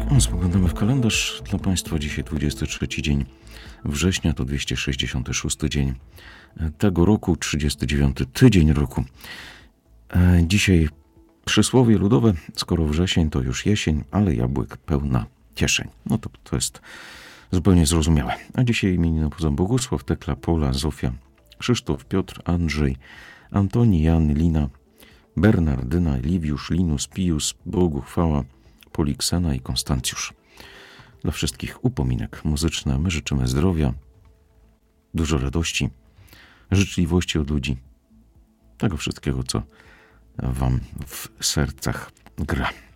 Spoglądamy w kalendarz. Dla Państwa dzisiaj 23 dzień września, to 266 dzień tego roku, 39 tydzień roku. Dzisiaj przysłowie ludowe: skoro wrzesień, to już jesień, ale jabłek pełna kieszeń. No to jest zupełnie zrozumiałe. A dzisiaj imieniny obchodzą Bogusław, Tekla, Pola, Zofia, Krzysztof, Piotr, Andrzej, Antoni, Jan, Lina, Bernardyna, Liwiusz, Linus, Pius, Boguchwała, Poliksena i Konstancjusz. Dla wszystkich upominek muzyczne. My życzymy zdrowia, dużo radości, życzliwości od ludzi, tego wszystkiego, co Wam w sercach gra.